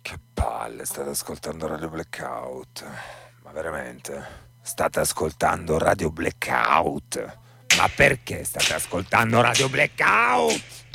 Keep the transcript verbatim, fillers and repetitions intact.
Che palle, state ascoltando Radio Blackout. Ma veramente? State ascoltando Radio Blackout? Ma perché state ascoltando Radio Blackout?